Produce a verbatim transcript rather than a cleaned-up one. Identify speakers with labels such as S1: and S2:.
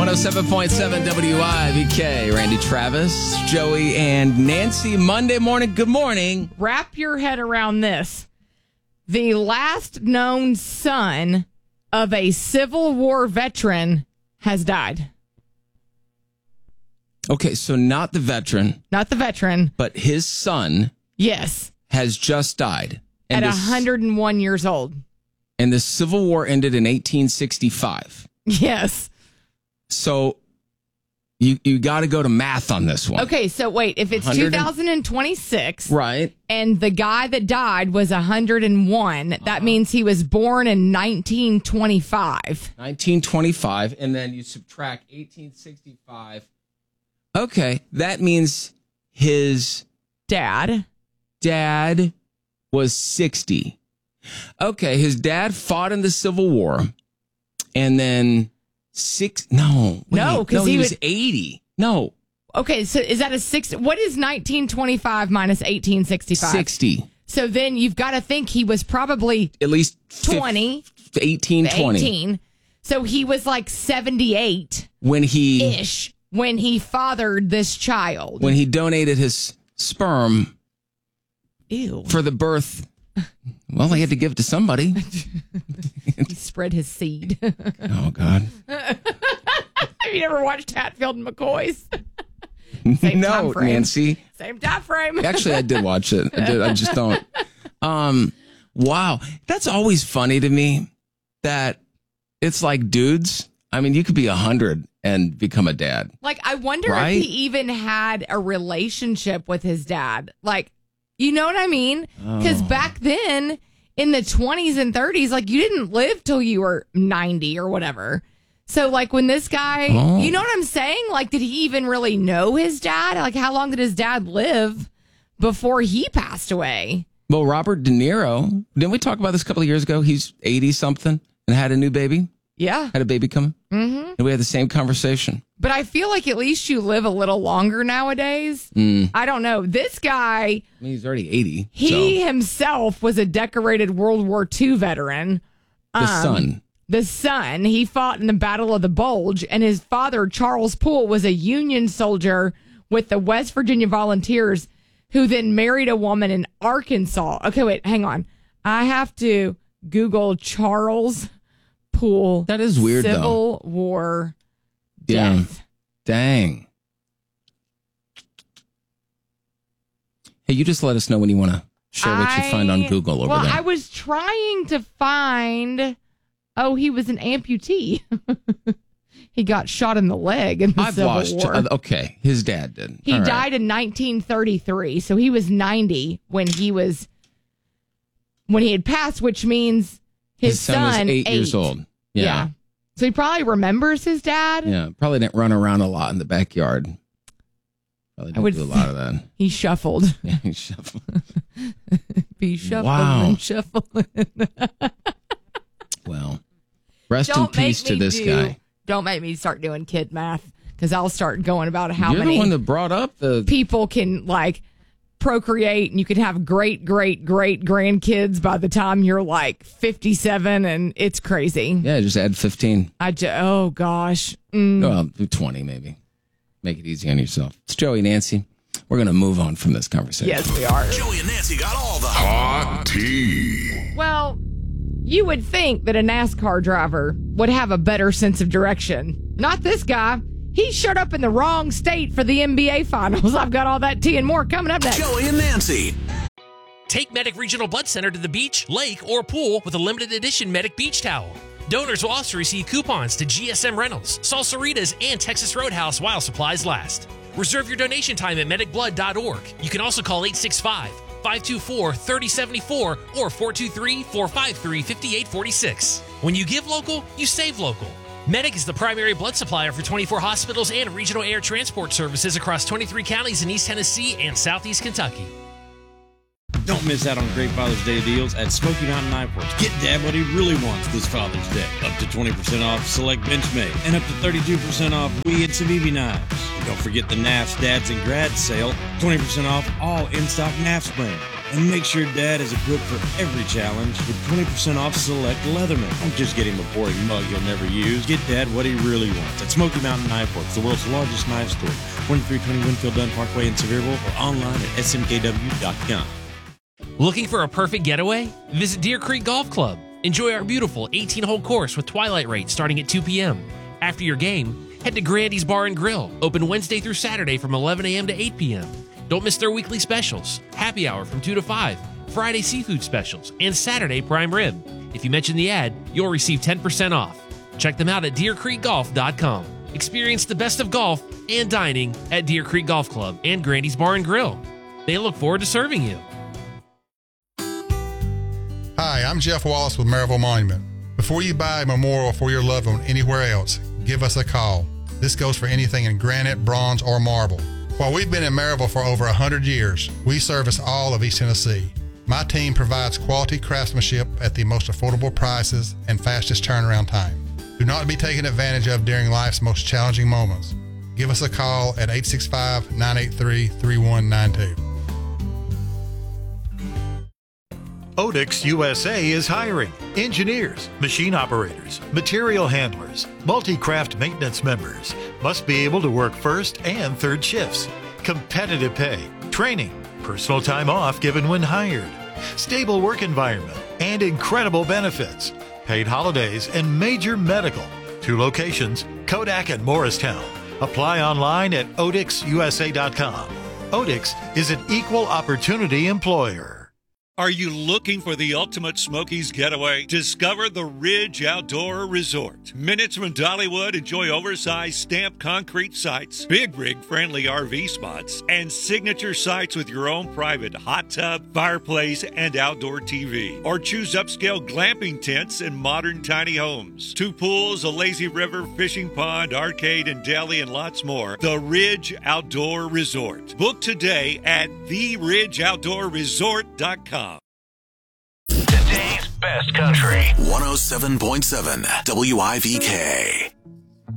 S1: one oh seven point seven W I V K. Randy Travis, Joey, and Nancy. Monday morning. Good morning.
S2: Wrap your head around this. The last known son of a Civil War veteran has died.
S1: Okay, so not the veteran.
S2: Not the veteran.
S1: But his son.
S2: Yes.
S1: Has just died. And
S2: At
S1: this,
S2: one hundred one years old.
S1: And the Civil War ended in eighteen sixty-five.
S2: Yes.
S1: So you you got to go to math on this one.
S2: Okay, so wait, if it's two thousand twenty-six,
S1: right,
S2: and the guy that died was one hundred one, uh-huh. that means he was born in nineteen twenty-five.
S1: nineteen twenty-five, and then you subtract eighteen sixty-five. Okay, that means his
S2: dad
S1: dad was sixty. Okay, his dad fought in the Civil War, and then six. No, wait,
S2: no, because
S1: no,
S2: he,
S1: he
S2: was
S1: was eighty. No.
S2: Okay, so is that a six? What is nineteen twenty-five minus eighteen sixty-five?
S1: sixty.
S2: So then you've got to think he was probably
S1: at least
S2: twenty,
S1: eighteen, twenty.
S2: eighteen. So he was like seventy-eight
S1: when he
S2: ish when he fathered this child.
S1: When he donated his sperm.
S2: Ew.
S1: For the birth. Well, he had to give it to somebody.
S2: He spread his seed.
S1: Oh, God.
S2: Have you ever watched Hatfield and McCoy's?
S1: Same no, time frame. Nancy.
S2: Same time frame.
S1: Actually, I did watch it. I did. I just don't. Um, wow. That's always funny to me that it's like dudes. I mean, you could be one hundred and become a dad.
S2: Like, I wonder right? if he even had a relationship with his dad. Like, you know what I mean? Because oh. back then, in the twenties and thirties, like, you didn't live till you were ninety or whatever. So, like, when this guy, oh. you know what I'm saying? Like, did he even really know his dad? Like, how long did his dad live before he passed away?
S1: Well, Robert De Niro, didn't we talk about this a couple of years ago? He's eighty-something and had a new baby.
S2: Yeah.
S1: Had a baby coming.
S2: Mm-hmm.
S1: And we had the same conversation.
S2: But I feel like at least you live a little longer nowadays.
S1: Mm.
S2: I don't know. This guy...
S1: I mean, he's already eighty.
S2: He
S1: so.
S2: himself was a decorated World War Two veteran.
S1: The um, son.
S2: The son. He fought in the Battle of the Bulge, and his father, Charles Poole, was a Union soldier with the West Virginia Volunteers who then married a woman in Arkansas. Okay, wait, hang on. I have to Google Charles Poole.
S1: That is weird,
S2: Civil
S1: though.
S2: War
S1: yeah.
S2: death.
S1: Dang. Hey, you just let us know when you want to share what I, you find on Google over
S2: well,
S1: there.
S2: Well, I was trying to find... Oh, he was an amputee. He got shot in the leg in the
S1: I've
S2: Civil
S1: lost,
S2: War.
S1: Uh, okay, his dad did.
S2: He
S1: All
S2: died
S1: right.
S2: in nineteen thirty-three, so he was ninety when he was when he had passed, which means his,
S1: his son,
S2: son
S1: was eight,
S2: eight
S1: years old. Yeah.
S2: yeah, so he probably remembers his dad.
S1: Yeah, probably didn't run around a lot in the backyard. Probably didn't
S2: I would
S1: do a lot of that.
S2: He shuffled.
S1: Yeah, he shuffled.
S2: Be shuffling
S1: Wow.
S2: and shuffling.
S1: Well. Rest
S2: don't
S1: in peace to this
S2: do,
S1: guy.
S2: Don't make me start doing kid math because I'll start going about how
S1: You're
S2: many
S1: the one that brought up the
S2: people can like procreate and you can have great, great, great grandkids by the time you're like fifty-seven and it's crazy.
S1: Yeah, just add fifteen.
S2: I ju- oh gosh. Mm.
S1: Well, do twenty maybe. Make it easy on yourself. It's Joey, Nancy. We're going to move on from this conversation.
S2: Yes, we are.
S3: Joey and Nancy got all the hot tea.
S2: Well, you would think that a NASCAR driver would have a better sense of direction. Not this guy. He showed up in the wrong state for the N B A Finals. I've got all that tea and more coming up next.
S3: Joey and Nancy.
S4: Take Medic Regional Blood Center to the beach, lake, or pool with a limited edition Medic Beach Towel. Donors will also receive coupons to G S M Rentals, Salsaritas, and Texas Roadhouse while supplies last. Reserve your donation time at medic blood dot org. You can also call eight six five, five two four, three oh seven four or four two three, four five three, five eight four six. When you give local, you save local. Medic is the primary blood supplier for twenty-four hospitals and regional air transport services across twenty-three counties in East Tennessee and Southeast Kentucky.
S5: Don't miss out on great Father's Day deals at Smoky Mountain Knife Works. Get Dad what he really wants this Father's Day. Up to twenty percent off select Benchmade and up to thirty-two percent off Wee and Civivi knives. And don't forget the N A F S Dads and Grads sale. twenty percent off all in-stock N A F S brand. And make sure Dad is equipped for every challenge with twenty percent off select Leatherman. Don't just get him a boring mug he'll never use. Get Dad what he really wants at Smoky Mountain Knife Works, the world's largest knife store. twenty-three twenty Winfield Dunn Parkway in Sevierville or online at S M K W dot com.
S4: Looking for a perfect getaway? Visit Deer Creek Golf Club. Enjoy our beautiful eighteen-hole course with twilight rates starting at two p.m. After your game, head to Grandy's Bar and Grill, open Wednesday through Saturday from eleven a.m. to eight p.m. Don't miss their weekly specials, happy hour from two to five, Friday seafood specials, and Saturday prime rib. If you mention the ad, you'll receive ten percent off. Check them out at deer creek golf dot com. Experience the best of golf and dining at Deer Creek Golf Club and Grandy's Bar and Grill. They look forward to serving you.
S6: Hi, I'm Jeff Wallace with Maryville Monument. Before you buy a memorial for your loved one anywhere else, give us a call. This goes for anything in granite, bronze, or marble. While we've been in Maryville for over one hundred years, we service all of East Tennessee. My team provides quality craftsmanship at the most affordable prices and fastest turnaround time. Do not be taken advantage of during life's most challenging moments. Give us a call at eight six five, nine eight three, three one nine two.
S7: Odex U S A is hiring engineers, machine operators, material handlers, multi-craft maintenance members. Must be able to work first and third shifts. Competitive pay, training, personal time off given when hired, stable work environment, and incredible benefits. Paid holidays and major medical. Two locations, Kodak and Morristown. Apply online at odex u s a dot com. Odex is an equal opportunity employer.
S8: Are you looking for the ultimate Smokies getaway? Discover the Ridge Outdoor Resort. Minutes from Dollywood, enjoy oversized stamped concrete sites, big rig friendly R V spots, and signature sites with your own private hot tub, fireplace, and outdoor T V. Or choose upscale glamping tents and modern tiny homes. Two pools, a lazy river, fishing pond, arcade, and deli, and lots more. The Ridge Outdoor Resort. Book today at the ridge outdoor resort dot com.
S3: Today's best country. one oh seven point seven W I V K.